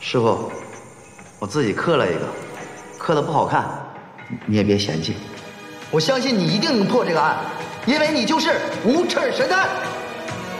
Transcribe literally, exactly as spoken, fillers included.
师傅，我自己刻了一个，刻的不好看，你也别嫌弃。我相信你一定能破这个案，因为你就是无耻神探。